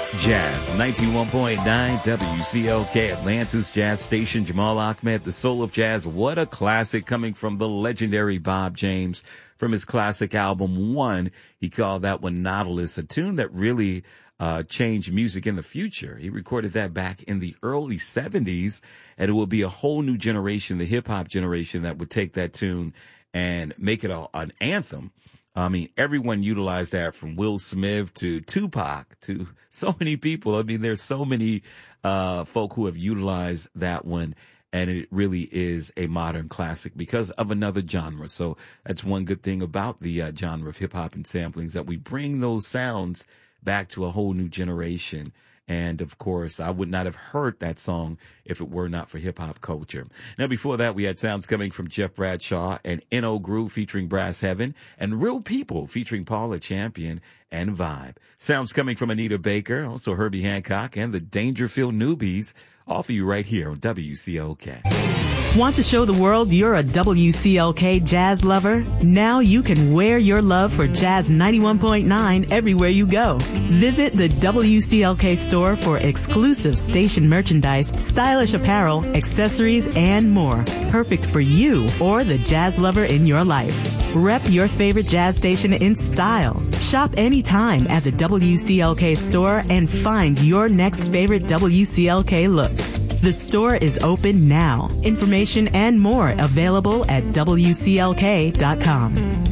Jazz 91.9 WCLK, Atlanta's jazz station. Jamal Ahmed, the soul of jazz. What a classic coming from the legendary Bob James from his classic album One. He called that one Nautilus, a tune that really changed music in the future. He recorded that back in the early 70s, and it will be a whole new generation, the hip hop generation, that would take that tune and make it an anthem. I mean, everyone utilized that, from Will Smith to Tupac to so many people. I mean, there's so many folk who have utilized that one, and it really is a modern classic because of another genre. So that's one good thing about the genre of hip hop and samplings, that we bring those sounds back to a whole new generation. And, of course, I would not have heard that song if it were not for hip-hop culture. Now, before that, we had sounds coming from Jeff Bradshaw and N.O. Groove featuring Brass Heaven, and Real People featuring Paula Champion and Vibe. Sounds coming from Anita Baker, also Herbie Hancock, and the Dangerfield Newbies, all for you right here on WCLK. Want to show the world you're a WCLK jazz lover? Now you can wear your love for Jazz 91.9 everywhere you go. Visit the WCLK store for exclusive station merchandise, stylish apparel, accessories, and more. Perfect for you or the jazz lover in your life. Rep your favorite jazz station in style. Shop anytime at the WCLK store and find your next favorite WCLK look. The store is open now. Information and more available at WCLK.com.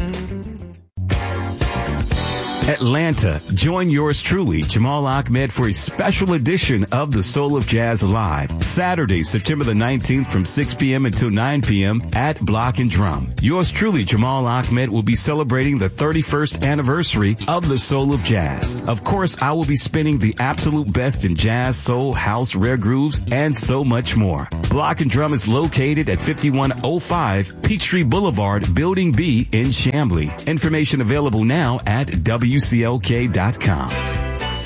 Atlanta, join yours truly, Jamal Ahmed, for a special edition of the Soul of Jazz Live, Saturday, September the 19th from 6 p.m. until 9 p.m. at Block and Drum. Yours truly, Jamal Ahmed, will be celebrating the 31st anniversary of the Soul of Jazz. Of course, I will be spinning the absolute best in jazz, soul, house, rare grooves, and so much more. Block and Drum is located at 5105 Peachtree Boulevard, Building B in Chamblee. Information available now at WCLK.com.